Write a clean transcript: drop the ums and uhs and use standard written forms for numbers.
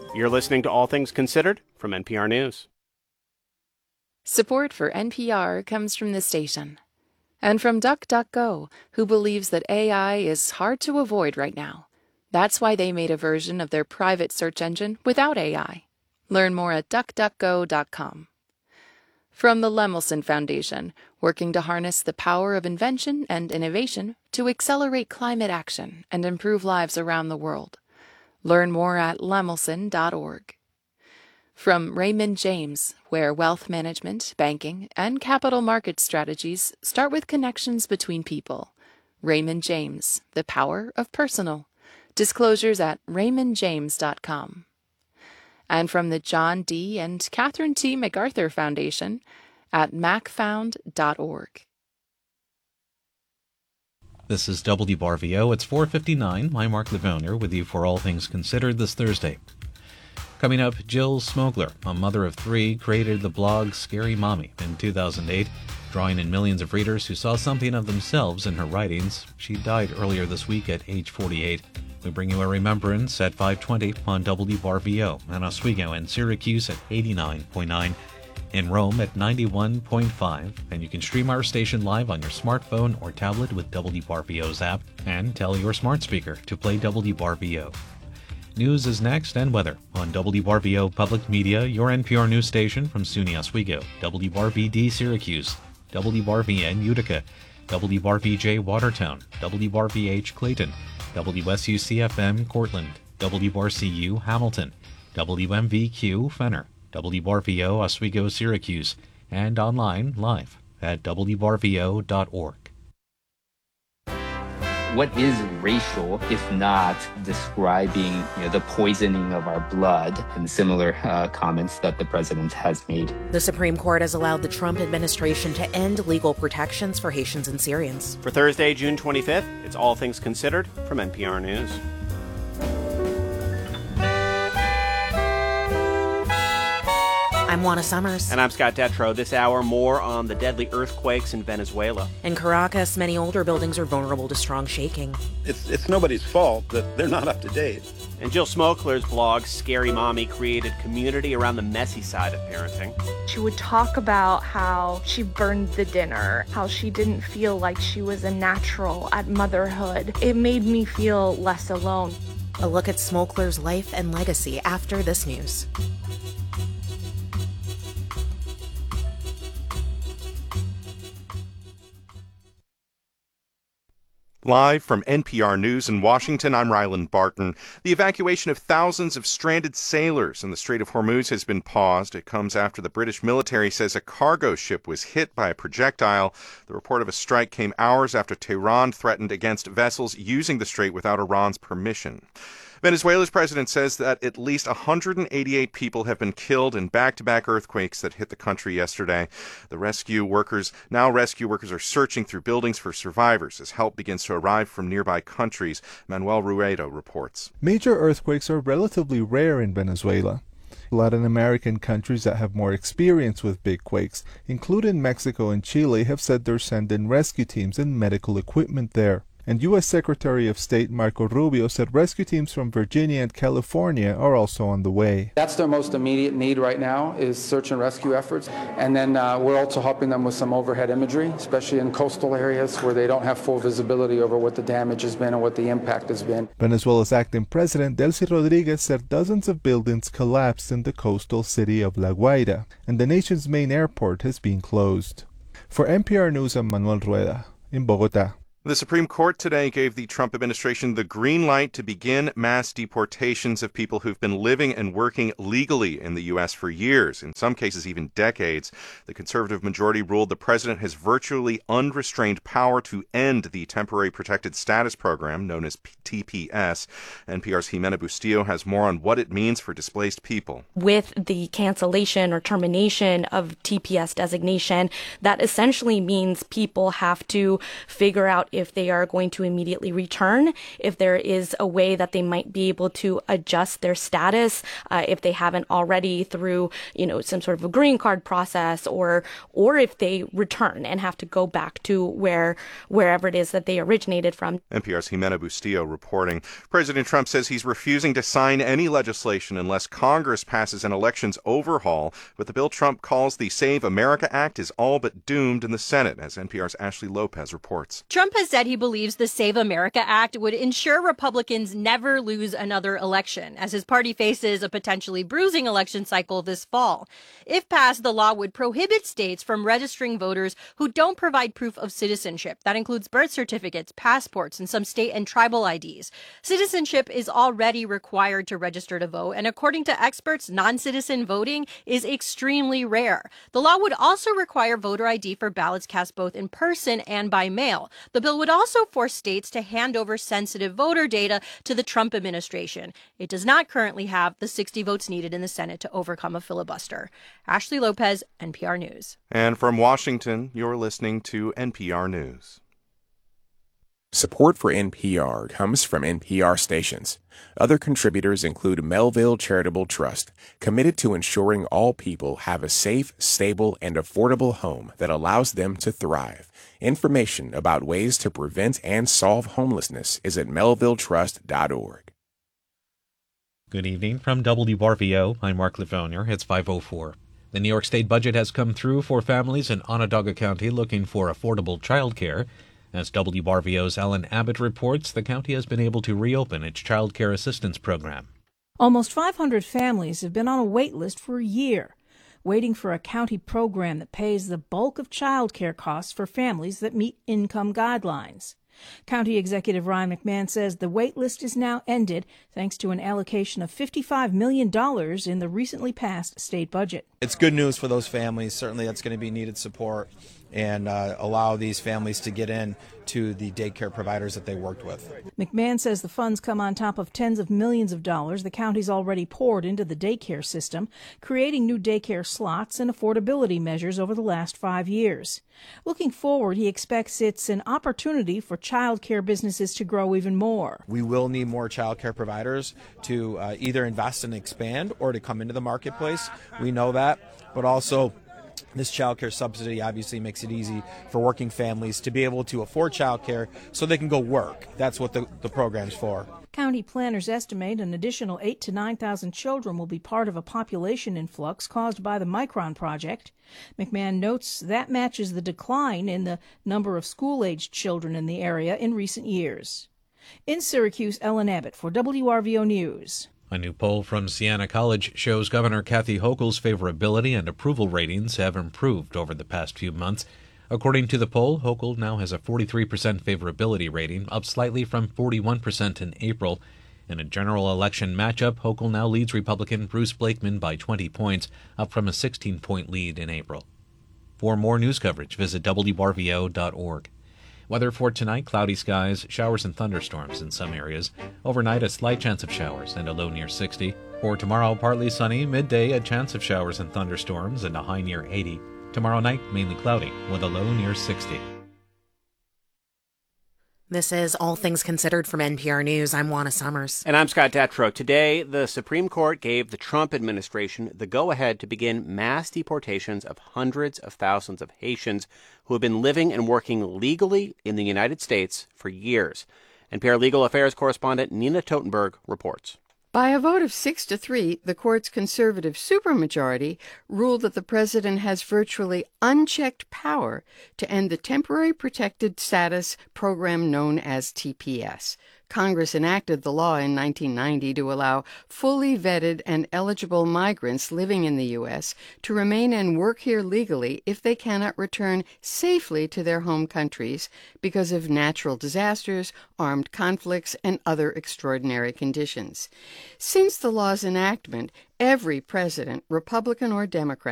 You're listening to All Things Considered from NPR News. Support for NPR comes from the station and from DuckDuckGo, who believes that AI is hard to avoid right now. That's why they made a version of their private search engine without AI. Learn more at duckduckgo.com. From the Lemelson Foundation, working to harness the power of invention and innovation to accelerate climate action and improve lives around the world. Learn more at lemelson.org. From Raymond James, where wealth management, banking, and capital market strategies start with connections between people. Raymond James, the power of personal. Disclosures at raymondjames.com. And from the John D. and Catherine T. MacArthur Foundation at macfound.org. This is WRVO. It's 4:59. I'm Mark Lavoner with you for All Things Considered this Thursday. Coming up, Jill Smogler, a mother of three, created the blog Scary Mommy in 2008, drawing in millions of readers who saw something of themselves in her writings. She died earlier this week at age 48. We bring you a remembrance at 5:20 on WRVO, and Oswego and Syracuse at 89.9, in Rome at 91.5, and you can stream our station live on your smartphone or tablet with WRVO's app, and tell your smart speaker to play WRVO. News is next, and weather on WRVO Public Media, your NPR news station from SUNY Oswego, WRVD Syracuse, WRVN Utica, WRVJ Watertown, WRVH Clayton, WSUCFM Cortland, WRCU Hamilton, WMVQ Fenner, WRVO Oswego Syracuse, and online live at WRVO.org. What is racial if not describing the poisoning of our blood, and similar comments that the president has made? The Supreme Court has allowed the Trump administration to end legal protections for Haitians and Syrians. For Thursday, June 25th, it's All Things Considered from NPR News. I'm Juana Summers. And I'm Scott Detrow. This hour, more on the deadly earthquakes in Venezuela. In Caracas, many older buildings are vulnerable to strong shaking. It's nobody's fault that they're not up to date. And Jill Smogler's blog, Scary Mommy, created community around the messy side of parenting. She would talk about how she burned the dinner, how she didn't feel like she was a natural at motherhood. It made me feel less alone. A look at Smogler's life and legacy after this news. Live from NPR News in Washington, I'm Ryland Barton. The evacuation of thousands of stranded sailors in the Strait of Hormuz has been paused. It comes after the British military says a cargo ship was hit by a projectile. The report of a strike came hours after Tehran threatened against vessels using the strait without Iran's permission. Venezuela's president says that at least 188 people have been killed in back-to-back earthquakes that hit the country yesterday. Rescue workers are searching through buildings for survivors as help begins to arrive from nearby countries. Manuel Ruedo reports. Major earthquakes are relatively rare in Venezuela. Latin American countries that have more experience with big quakes, including Mexico and Chile, have said they're sending rescue teams and medical equipment there. And U.S. Secretary of State Marco Rubio said rescue teams from Virginia and California are also on the way. That's their most immediate need right now is search and rescue efforts. And then we're also helping them with some overhead imagery, especially in coastal areas where they don't have full visibility over what the damage has been and what the impact has been. Venezuela's acting president, Delcy Rodriguez, said dozens of buildings collapsed in the coastal city of La Guaira, and the nation's main airport has been closed. For NPR News, I'm Manuel Rueda in Bogotá. The Supreme Court today gave the Trump administration the green light to begin mass deportations of people who've been living and working legally in the U.S. for years, in some cases even decades. The conservative majority ruled the president has virtually unrestrained power to end the Temporary Protected Status Program, known as TPS. NPR's Jimena Bustillo has more on what it means for displaced people. With the cancellation or termination of TPS designation, that essentially means people have to figure out if they are going to immediately return, if there is a way that they might be able to adjust their status, if they haven't already through, some sort of a green card process, or if they return and have to go back to wherever it is that they originated from. NPR's Jimena Bustillo reporting. President Trump says he's refusing to sign any legislation unless Congress passes an elections overhaul, but the bill Trump calls the Save America Act is all but doomed in the Senate, as NPR's Ashley Lopez reports. Trump has said he believes the Save America Act would ensure Republicans never lose another election, as his party faces a potentially bruising election cycle this fall. If passed, the law would prohibit states from registering voters who don't provide proof of citizenship. That includes birth certificates, passports, and some state and tribal IDs. Citizenship is already required to register to vote, and according to experts, non-citizen voting is extremely rare. The law would also require voter ID for ballots cast both in person and by mail. The bill would also force states to hand over sensitive voter data to the Trump administration. It does not currently have the 60 votes needed in the Senate to overcome a filibuster. Ashley Lopez, NPR News. And from Washington, you're listening to NPR News. Support for NPR comes from NPR stations. Other contributors include Melville Charitable Trust, committed to ensuring all people have a safe, stable, and affordable home that allows them to thrive. Information about ways to prevent and solve homelessness is at melvilletrust.org. Good evening from WRVO. I'm Mark Livonia. It's 5:04. The New York State budget has come through for families in Onondaga County looking for affordable child care. As WRVO's Ellen Abbott reports, the county has been able to reopen its child care assistance program. Almost 500 families have been on a wait list for a year, waiting for a county program that pays the bulk of child care costs for families that meet income guidelines. County Executive Ryan McMahon says the wait list is now ended thanks to an allocation of $55 million in the recently passed state budget. It's good news for those families. Certainly that's going to be needed support and allow these families to get in to the daycare providers that they worked with. McMahon says the funds come on top of tens of millions of dollars the county's already poured into the daycare system, creating new daycare slots and affordability measures over the last 5 years. Looking forward, he expects it's an opportunity for child care businesses to grow even more. We will need more child care providers to either invest and expand or to come into the marketplace. We know that, but also this child care subsidy obviously makes it easy for working families to be able to afford child care so they can go work. That's what the program's for. County planners estimate an additional 8,000 to 9,000 children will be part of a population influx caused by the Micron project. McMahon notes that matches the decline in the number of school-aged children in the area in recent years. In Syracuse, Ellen Abbott for WRVO News. A new poll from Siena College shows Governor Kathy Hochul's favorability and approval ratings have improved over the past few months. According to the poll, Hochul now has a 43% favorability rating, up slightly from 41% in April. In a general election matchup, Hochul now leads Republican Bruce Blakeman by 20 points, up from a 16-point lead in April. For more news coverage, visit WRVO.org. Weather for tonight, cloudy skies, showers and thunderstorms in some areas. Overnight, a slight chance of showers and a low near 60. For tomorrow, partly sunny, midday, a chance of showers and thunderstorms and a high near 80. Tomorrow night, mainly cloudy, with a low near 60. This is All Things Considered from NPR News. I'm Juana Summers. And I'm Scott Detrow. Today, the Supreme Court gave the Trump administration the go-ahead to begin mass deportations of hundreds of thousands of Haitians who have been living and working legally in the United States for years. NPR Legal Affairs correspondent Nina Totenberg reports. By a vote of 6-3, the court's conservative supermajority ruled that the president has virtually unchecked power to end the Temporary Protected Status program known as TPS. Congress enacted the law in 1990 to allow fully vetted and eligible migrants living in the U.S. to remain and work here legally if they cannot return safely to their home countries because of natural disasters, armed conflicts, and other extraordinary conditions. Since the law's enactment, every president, Republican or Democrat,